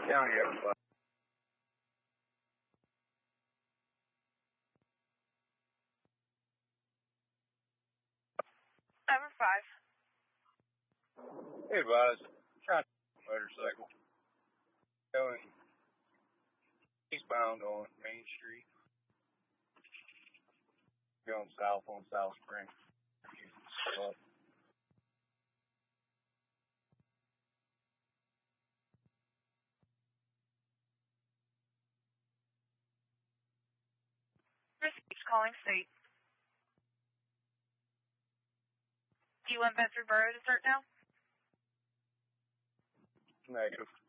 County, everybody. Number 5. Hey, guys. Trying to motorcycle. Going eastbound on Main Street. Going south on South Spring. Receipts calling state. Do you want Bedford Borough to start now? Negative.